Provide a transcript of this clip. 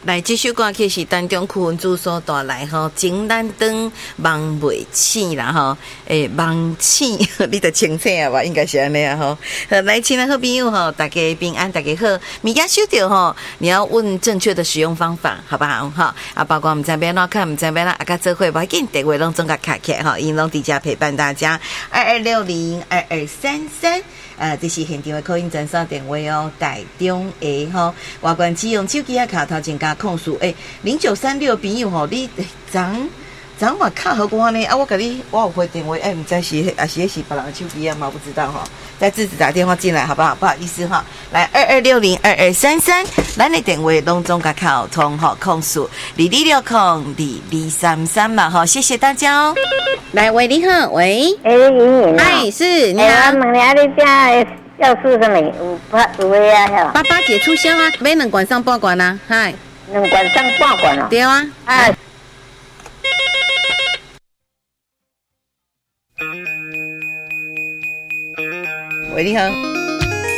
来，这首歌曲是当中区分主所带来吼，情难断，梦袂醒啦吼，梦醒，你得清醒啊吧？应该是安尼啊吼。来，亲爱好朋友吼，大家平安，大家好。物件收到吼，你要问正确的使用方法，好不好？哈啊，包括我们这边喏，看我们这边啦，啊，个做会不要紧，电话拢总甲卡起哈，因拢伫遮陪伴大家22602233。这是现场的口音专线电话哦，台中的吼，外观只用手机啊卡头前加控诉0936朋友吼，你昨嘛卡好我呢啊，我有回电话，唔知是还是别人的手机啊嘛，不知道哈，再自己打电话进来好不好？不好意思哈，来22602233，咱的电话拢总甲卡通吼，控诉22602233嘛哈，谢谢大家哦。来，喂，你好，喂， 莹莹， 嗨，是你好。 问你你家要是什么有啊？ 爸爸节促销啊，买2罐送半罐啊，嗨 ，2罐送半罐哦。 对啊。啊。喂，你好。